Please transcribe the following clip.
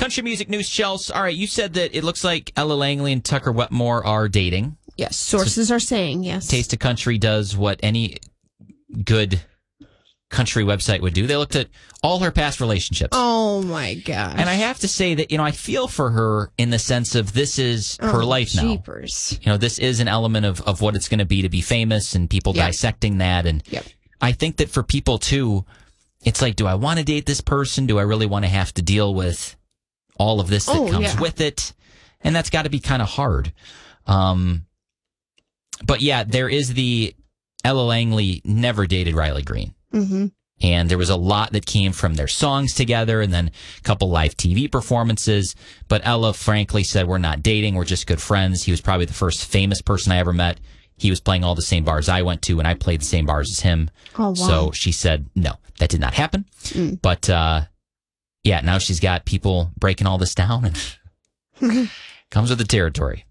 country music news, Chels. All right, you said that it looks like Ella Langley and Tucker Wetmore are dating. Yes, sources are saying yes. Taste of Country does what any good country website would do. They looked at all her past relationships. Oh, my gosh. And I have to say that, I feel for her in the sense of this is her life now. Jeepers. This is an element of what it's going to be famous and people dissecting that. And I think that for people, too, it's like, do I want to date this person? Do I really want to have to deal with all of this that comes with it? And that's got to be kind of hard. But yeah, there is the Ella Langley never dated Riley Green. Mm-hmm. And there was a lot that came from their songs together and then a couple live TV performances. But Ella frankly said, we're not dating. We're just good friends. He was probably the first famous person I ever met. He was playing all the same bars I went to, and I played the same bars as him. Oh, wow. So she said, no, that did not happen. But, now she's got people breaking all this down, and comes with the territory.